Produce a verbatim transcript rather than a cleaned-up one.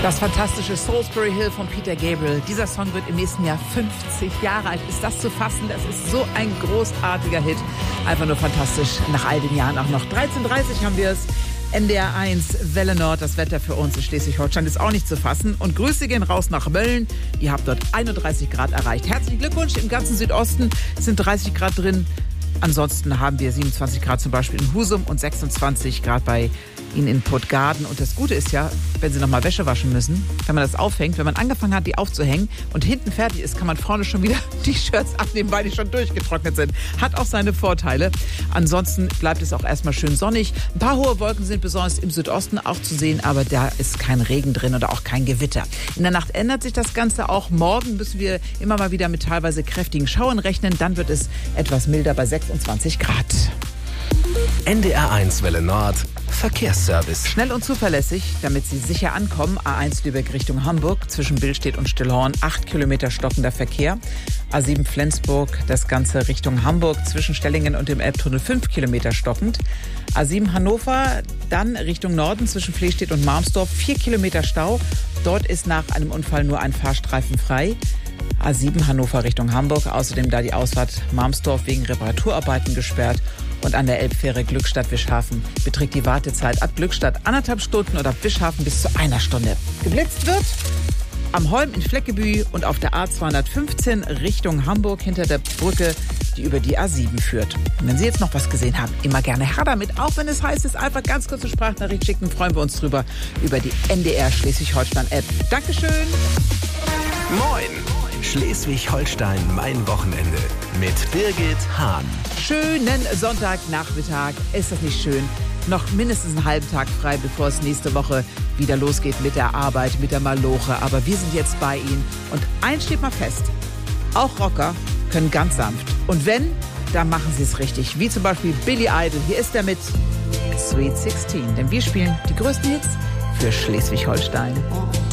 Das fantastische Salisbury Hill von Peter Gabriel. Dieser Song wird im nächsten Jahr fünfzig Jahre alt. Ist das zu fassen? Das ist so ein großartiger Hit. Einfach nur fantastisch. Nach all den Jahren auch noch. dreizehn Uhr dreißig haben wir es. N D R eins, Welle Nord, das Wetter für uns in Schleswig-Holstein ist auch nicht zu fassen. Und Grüße gehen raus nach Mölln. Ihr habt dort einunddreißig Grad erreicht. Herzlichen Glückwunsch. Im ganzen Südosten sind dreißig Grad drin. Ansonsten haben wir siebenundzwanzig Grad zum Beispiel in Husum und sechsundzwanzig Grad bei Ihnen in Puttgarden. Und das Gute ist ja, wenn Sie nochmal Wäsche waschen müssen, wenn man das aufhängt, wenn man angefangen hat, die aufzuhängen und hinten fertig ist, kann man vorne schon wieder die Shirts abnehmen, weil die schon durchgetrocknet sind. Hat auch seine Vorteile. Ansonsten bleibt es auch erstmal schön sonnig. Ein paar hohe Wolken sind besonders im Südosten auch zu sehen, aber da ist kein Regen drin oder auch kein Gewitter. In der Nacht ändert sich das Ganze auch. Morgen müssen wir immer mal wieder mit teilweise kräftigen Schauern rechnen. Dann wird es etwas milder bei sechsundzwanzig Grad. N D R eins Welle Nord Verkehrsservice. Schnell und zuverlässig, damit Sie sicher ankommen. A eins Lübeck Richtung Hamburg, zwischen Billstedt und Stillhorn, acht Kilometer stockender Verkehr. A sieben Flensburg, das Ganze Richtung Hamburg, zwischen Stellingen und dem Elbtunnel, fünf Kilometer stockend. A sieben Hannover, dann Richtung Norden, zwischen Flehstedt und Marmsdorf, vier Kilometer Stau. Dort ist nach einem Unfall nur ein Fahrstreifen frei. A sieben Hannover Richtung Hamburg, außerdem da die Ausfahrt Marmsdorf wegen Reparaturarbeiten gesperrt. Und an der Elbfähre Glückstadt-Wischhafen beträgt die Wartezeit ab Glückstadt anderthalb Stunden und ab Wischhafen bis zu einer Stunde. Geblitzt wird am Holm in Fleckebü und auf der A zweihundertfünfzehn Richtung Hamburg hinter der Brücke, die über die A sieben führt. Und wenn Sie jetzt noch was gesehen haben, immer gerne her damit. Auch wenn es heißt, es einfach ganz kurze Sprachnachricht schicken, freuen wir uns drüber über die N D R Schleswig-Holstein-App. Dankeschön. Moin. Schleswig-Holstein, mein Wochenende mit Birgit Hahn. Schönen Sonntagnachmittag. Ist das nicht schön? Noch mindestens einen halben Tag frei, bevor es nächste Woche wieder losgeht mit der Arbeit, mit der Maloche. Aber wir sind jetzt bei Ihnen. Und eins steht mal fest. Auch Rocker können ganz sanft. Und wenn, dann machen sie es richtig. Wie zum Beispiel Billy Idol. Hier ist er mit Sweet sixteen. Denn wir spielen die größten Hits für Schleswig-Holstein.